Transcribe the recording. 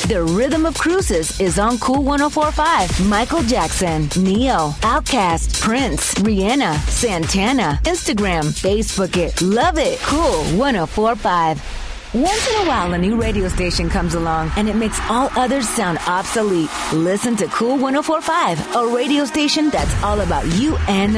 The Rhythm of Cruises is on Cool 104.5. Michael Jackson, Neo, Outkast, Prince, Rihanna, Santana. Instagram, Facebook it. Love it. Cool 104.5. Once in a while, a new radio station comes along and it makes all others sound obsolete. Listen to Cool 104.5, a radio station that's all about you and the